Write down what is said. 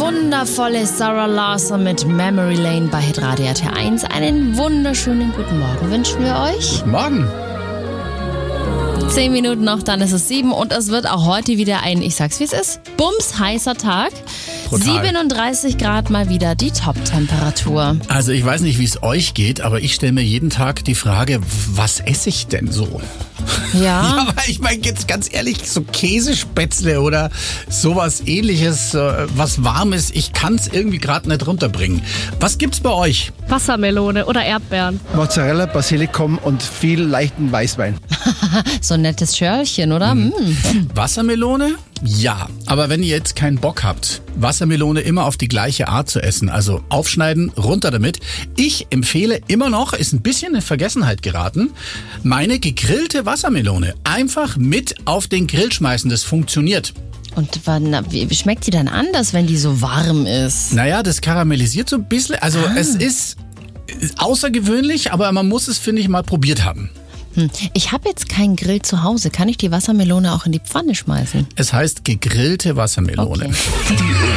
wundervolle Sarah Larsson mit Memory Lane bei Hitradio RT1. Einen wunderschönen guten Morgen wünschen wir euch. Guten Morgen. 10 Minuten noch, dann ist es 7 und es wird auch heute wieder ein, ich sag's wie es ist, bumsheißer Tag. Brutal. 37 Grad mal wieder die Top-Temperatur. Also ich weiß nicht, wie es euch geht, aber ich stelle mir jeden Tag die Frage, was esse ich denn so? Ja. Aber ich meine jetzt ganz ehrlich, so Käsespätzle oder sowas ähnliches, was Warmes, ich kann es irgendwie gerade nicht runterbringen. Was gibt's bei euch? Wassermelone oder Erdbeeren. Mozzarella, Basilikum und viel leichten Weißwein. So ein nettes Schörlchen, oder? Wassermelone? Ja, aber wenn ihr jetzt keinen Bock habt, Wassermelone immer auf die gleiche Art zu essen, also aufschneiden, runter damit. Ich empfehle immer noch, ist ein bisschen in Vergessenheit geraten, meine gegrillte Wassermelone einfach mit auf den Grill schmeißen, das funktioniert. Und wie schmeckt die dann anders, wenn die so warm ist? Naja, das karamellisiert so ein bisschen, also es ist außergewöhnlich, aber man muss es, finde ich, mal probiert haben. Ich habe jetzt keinen Grill zu Hause. Kann ich die Wassermelone auch in die Pfanne schmeißen? Es heißt gegrillte Wassermelone. Okay.